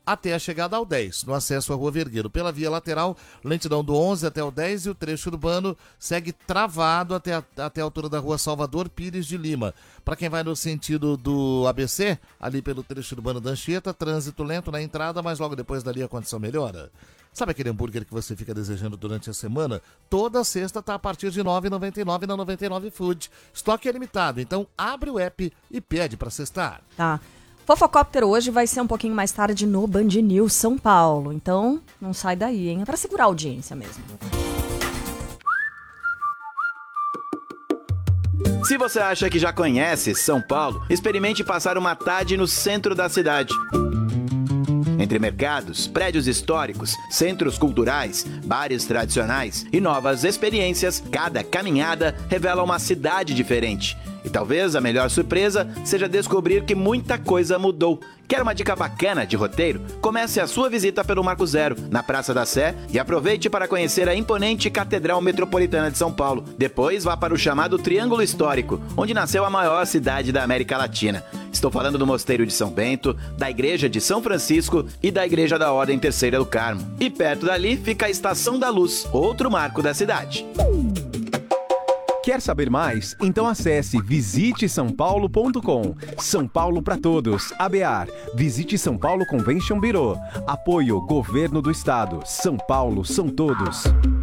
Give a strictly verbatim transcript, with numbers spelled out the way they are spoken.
até a chegada ao dez, no acesso à Rua Vergueiro. Pela via lateral, lentidão do onze até o dez e o trecho urbano segue travado até a, até a altura da Rua Salvador Pires de Lima. Para quem vai no sentido do A B C, ali pelo trecho urbano da Anchieta, trânsito lento na entrada, mas logo depois dali a condição melhora. Sabe aquele hambúrguer que você fica desejando durante a semana? Toda sexta tá a partir de nove reais e noventa e nove centavos na noventa e nove Food. Estoque é limitado, então abre o app e pede para cestar. Tá. Fofocóptero hoje vai ser um pouquinho mais tarde no Band News São Paulo. Então, não sai daí, hein? É pra segurar a audiência mesmo. Se você acha que já conhece São Paulo, experimente passar uma tarde no centro da cidade. Entre mercados, prédios históricos, centros culturais, bares tradicionais e novas experiências, cada caminhada revela uma cidade diferente. E talvez a melhor surpresa seja descobrir que muita coisa mudou. Quer uma dica bacana de roteiro? Comece a sua visita pelo Marco Zero, na Praça da Sé, e aproveite para conhecer a imponente Catedral Metropolitana de São Paulo. Depois vá para o chamado Triângulo Histórico, onde nasceu a maior cidade da América Latina. Estou falando do Mosteiro de São Bento, da Igreja de São Francisco e da Igreja da Ordem Terceira do Carmo. E perto dali fica a Estação da Luz, outro marco da cidade. Quer saber mais? Então acesse visite são paulo ponto com. São Paulo para todos. A B A R. Visite São Paulo Convention Bureau. Apoio Governo do Estado. São Paulo são todos.